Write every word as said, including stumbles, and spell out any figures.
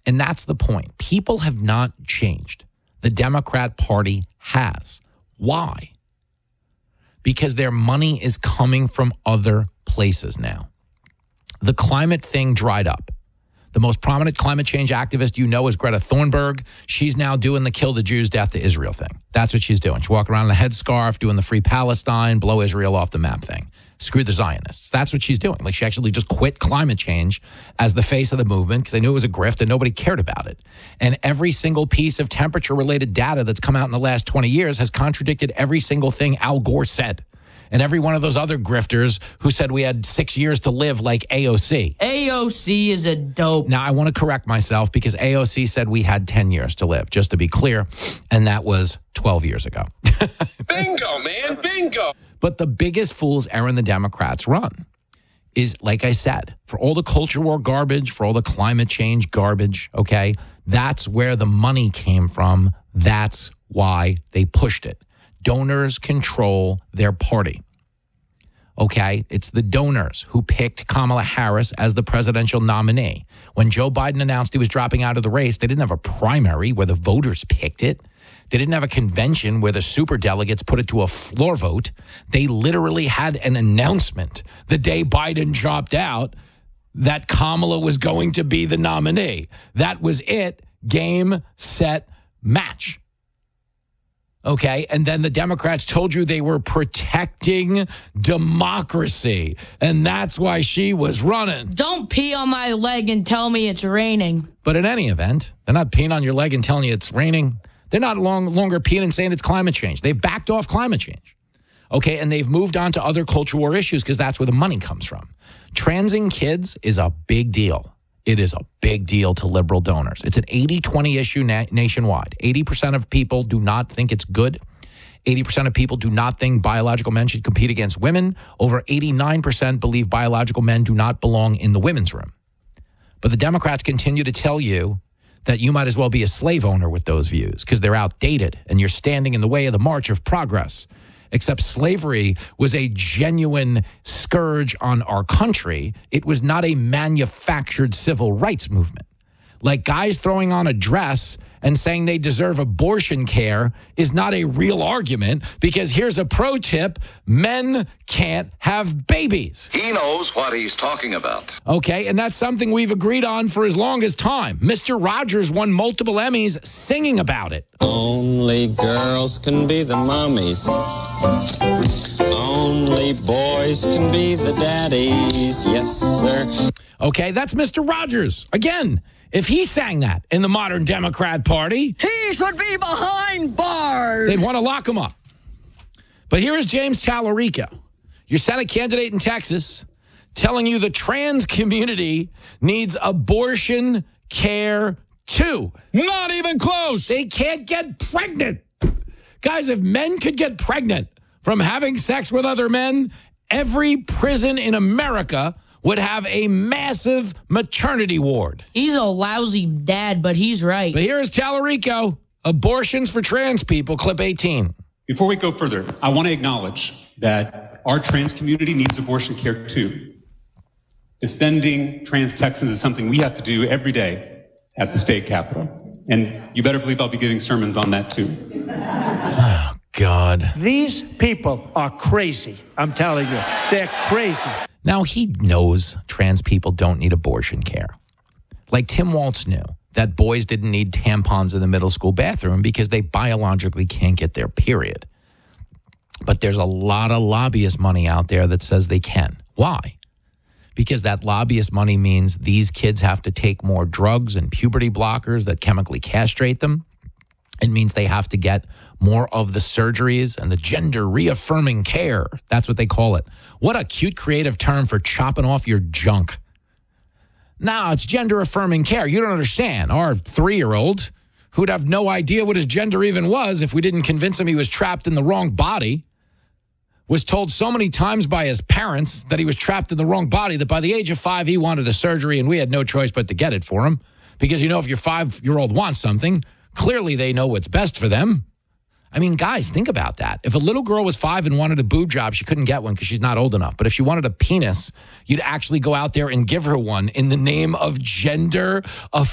And that's the point. People have not changed. The Democrat Party has. Why? Because their money is coming from other places now. The climate thing dried up. The most prominent climate change activist you know is Greta Thunberg. She's now doing the kill the Jews, death to Israel thing. That's what she's doing. She's walking around in a headscarf, doing the free Palestine, blow Israel off the map thing. Screw the Zionists. That's what she's doing. Like, she actually just quit climate change as the face of the movement because they knew it was a grift and nobody cared about it. And every single piece of temperature-related data that's come out in the last twenty years has contradicted every single thing Al Gore said. And every one of those other grifters who said we had six years to live, like A O C. A O C is a dope. Now, I want to correct myself because A O C said we had ten years to live, just to be clear. And that was twelve years ago. Bingo, man, bingo. But the biggest fool's errand the Democrats run is, like I said, for all the culture war garbage, for all the climate change garbage, okay, that's where the money came from. That's why they pushed it. Donors control their party. Okay, it's the donors who picked Kamala Harris as the presidential nominee. When Joe Biden announced he was dropping out of the race, they didn't have a primary where the voters picked it. They didn't have a convention where the superdelegates put it to a floor vote. They literally had an announcement the day Biden dropped out that Kamala was going to be the nominee. That was it. Game, set, match. Okay, and then the Democrats told you they were protecting democracy, and that's why she was running. Don't pee on my leg and tell me it's raining. But in any event, they're not peeing on your leg and telling you it's raining. They're not long, longer peeing and saying it's climate change. They've backed off climate change. Okay, and they've moved on to other culture war issues because that's where the money comes from. Transing kids is a big deal. It is a big deal to liberal donors. It's an eighty twenty issue na- nationwide. eighty percent of people do not think it's good. eighty percent of people do not think biological men should compete against women. Over eighty-nine percent believe biological men do not belong in the women's room. But the Democrats continue to tell you that you might as well be a slave owner with those views because they're outdated and you're standing in the way of the march of progress. Except slavery was a genuine scourge on our country. It was not a manufactured civil rights movement. Like, guys throwing on a dress and saying they deserve abortion care is not a real argument because here's a pro tip. Men can't have babies. He knows what he's talking about. Okay, and that's something we've agreed on for as long as time. Mister Rogers won multiple Emmys singing about it. Only girls can be the mommies. Only boys can be the daddies. Yes, sir. Okay, that's Mister Rogers. Again, if he sang that in the modern Democrat Party, He should be behind bars. they'd want to lock him up. But here is James Tallarico, your Senate candidate in Texas, telling you the trans community needs abortion care too. Not even close. They can't get pregnant. Guys, if men could get pregnant from having sex with other men, every prison in America would have a massive maternity ward. He's a lousy dad, but he's right. But here is Tallarico. Abortions for trans people, clip eighteen. Before we go further, I want to acknowledge that our trans community needs abortion care too. Defending trans Texans is something we have to do every day at the state capitol. And you better believe I'll be giving sermons on that too. Oh, God. These people are crazy. I'm telling you, they're crazy. Now, he knows trans people don't need abortion care. Like Tim Walz knew that boys didn't need tampons in the middle school bathroom because they biologically can't get their period. But there's a lot of lobbyist money out there that says they can. Why? Because that lobbyist money means these kids have to take more drugs and puberty blockers that chemically castrate them. It means they have to get more of the surgeries and the gender reaffirming care. That's what they call it. What a cute creative term for chopping off your junk. No, it's gender affirming care. You don't understand. Our three-year-old, who'd have no idea what his gender even was if we didn't convince him he was trapped in the wrong body, was told so many times by his parents that he was trapped in the wrong body that by the age of five, he wanted a surgery and we had no choice but to get it for him. Because, you know, if your five-year-old wants something, clearly they know what's best for them. I mean, guys, think about that. If a little girl was five and wanted a boob job, she couldn't get one because she's not old enough. But if she wanted a penis, you'd actually go out there and give her one in the name of gender